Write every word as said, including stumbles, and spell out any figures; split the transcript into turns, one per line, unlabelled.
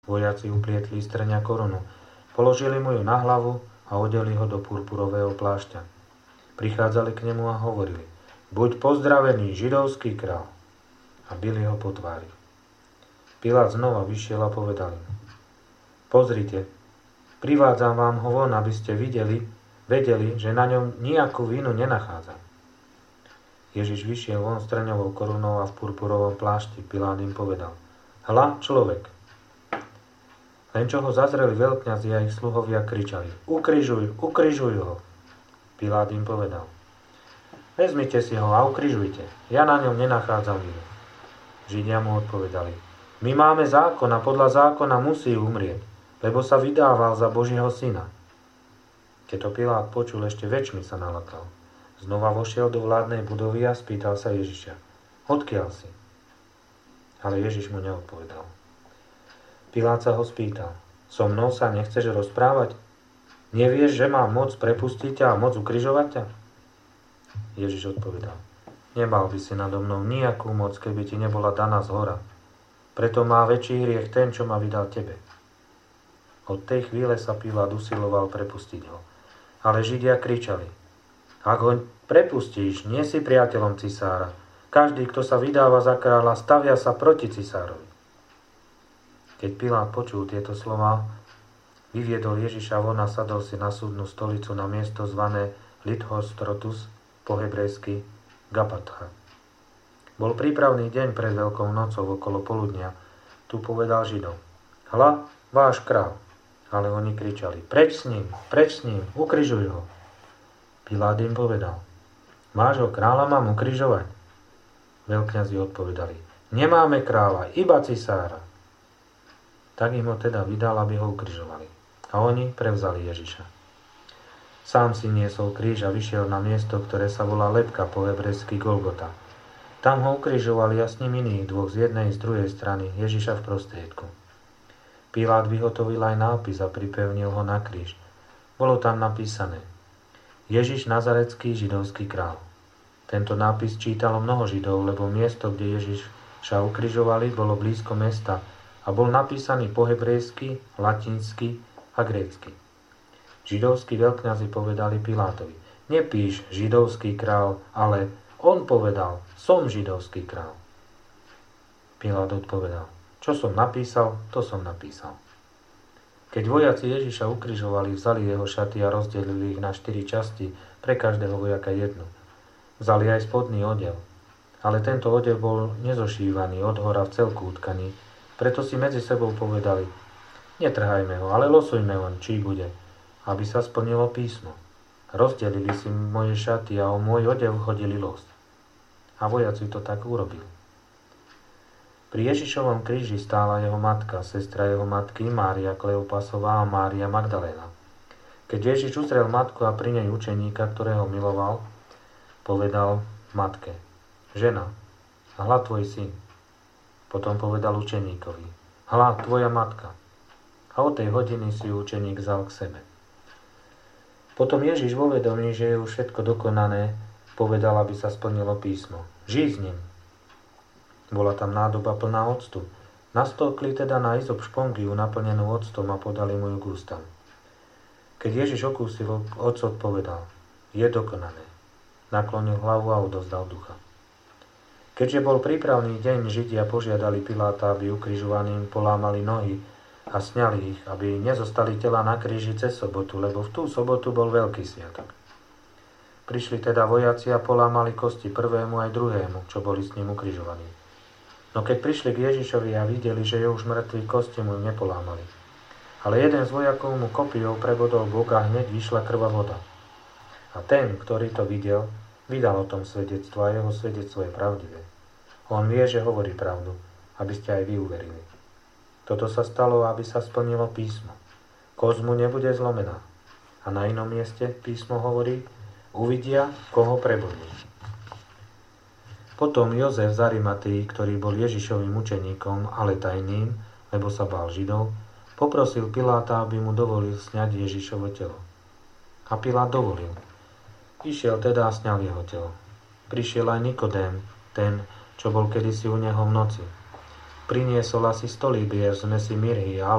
Vojaci uplietli z trňa korunu, položili mu ju na hlavu a odeli ho do purpurového plášťa. Prichádzali k nemu a hovorili: Buď pozdravený, židovský král. A bili ho po tvári. Pilát znova vyšiel a povedal im: Pozrite, privádzam vám ho von, aby ste videli, vedeli, že na ňom nejakú vinu nenachádzam. Ježiš vyšiel von s trňovou korunou a v purpurovom plášti. Pilát im povedal: Hľa, človek. Len čo ho zazreli veľkňazi a ich sluhovia, kričali: Ukrižuj, ukrižuj ho. Pilát im povedal: Vezmite si ho a ukrižujte, ja na ňom nenachádzam vinu. Židia mu odpovedali: My máme zákon a podľa zákona musí umrieť, lebo sa vydával za Božieho syna. Keď to Pilát počul, ešte väčšmi sa nalakal. Znova vošiel do vládnej budovy a spýtal sa Ježiša: Odkiaľ si? Ale Ježiš mu neodpovedal. Pilát sa ho spýtal: So mnou sa nechceš rozprávať? Nevieš, že mám moc prepustiť ťa a moc ukrižovať ťa? Ježiš odpovedal: Nemal by si nado mnou nejakú moc, keby ti nebola daná zhora. Preto má väčší hriech ten, čo ma vydal tebe. Od tej chvíle sa Pilát usiloval prepustiť ho. Ale Židia kričali: Ak ho prepustíš, nie si priateľom cisára. Každý, kto sa vydáva za kráľa, stavia sa proti cisárovi. Keď Pilát počul tieto slová, vyviedol Ježiša von a sadol si na súdnu stolicu na miesto zvané Lithostrotus, po hebrejsky Gabatha. Bol prípravný deň pred Veľkou nocou okolo poludnia. Tu povedal Židom: Hľa, váš král. Ale oni kričali: Preč s ním, preč s ním, ukrižuj ho. Pilát im povedal: Vášho kráľa mám ukrižovať? Veľkňazi odpovedali: Nemáme kráľa, iba cisára. Tak im ho teda vydal, aby ho ukrižovali. A oni prevzali Ježiša. Sám si niesol kríž a vyšiel na miesto, ktoré sa volá Lebka, po hebrejsky Golgota. Tam ho ukrižovali a s ním iných dvoch z jednej z druhej strany, Ježiša v prostriedku. Pilát vyhotovil aj nápis a pripevnil ho na kríž. Bolo tam napísané: Ježiš Nazarecký, židovský král. Tento nápis čítalo mnoho Židov, lebo miesto, kde Ježiša ukrižovali, bolo blízko mesta a bol napísaný po hebrejsky, latinsky a grécky. Židovskí veľkňazi povedali Pilátovi: Nepíš židovský král, ale on povedal: Som židovský král. Pilát odpovedal: Čo som napísal, to som napísal. Keď vojaci Ježiša ukrižovali, vzali jeho šaty a rozdelili ich na štyri časti, pre každého vojaka jednu. Vzali aj spodný odev, ale tento odev bol nezošívaný, odhora v celku utkaný. Preto si medzi sebou povedali: Netrhajme ho, ale losujme on, čí bude, aby sa splnilo písmo. Rozdelili si moje šaty a o môj odev chodili los. A vojaci to tak urobili. Pri Ježišovom kríži stála jeho matka, sestra jeho matky Mária Kleopasová a Mária Magdaléna. Keď Ježiš uzrel matku a pri nej učeníka, ktorého miloval, povedal matke: Žena, hľa tvoj syn. Potom povedal učeníkovi: Hľa, tvoja matka. A od tej hodiny si ju učeník vzal k sebe. Potom Ježiš vo vedomí, že je už všetko dokonané, povedal, aby sa splnilo písmo: Žij s ním. Bola tam nádoba plná octu. Nastolkli teda na izop špongiu naplnenú octom a podali mu ju k ústam. Keď Ježiš okúsil ocot, povedal: Je dokonané. Naklonil hlavu a odovzdal ducha. Keďže bol prípravný deň, Židia požiadali Piláta, aby ukrižovaným polámali nohy a sňali ich, aby nezostali tela na kríži cez sobotu, lebo v tú sobotu bol veľký sviatok. Prišli teda vojaci a polámali kosti prvému aj druhému, čo boli s ním ukrižovaní. No keď prišli k Ježišovi a videli, že je už mŕtvý, kosti mu nepolámali. Ale jeden z vojakov mu kopijou prebodol bok a hneď vyšla krv a voda. A ten, ktorý to videl, vydal o tom svedectvo a jeho svedectvo je pravdivé. On vie, že hovorí pravdu, aby ste aj vy uverili. Toto sa stalo, aby sa splnilo písmo. Kosť mu nebude zlomená. A na inom mieste písmo hovorí: Uvidia, koho prebodli. Potom Jozef z Arimatei, ktorý bol Ježišovým učeníkom, ale tajným, lebo sa bál Židov, poprosil Piláta, aby mu dovolil sňať Ježišovo telo. A Pilát dovolil. Išiel teda a sňal jeho telo. Prišiel aj Nikodém, ten, čo bol kedysi u neho v noci. Priniesol asi sto libier zmesi mirhy a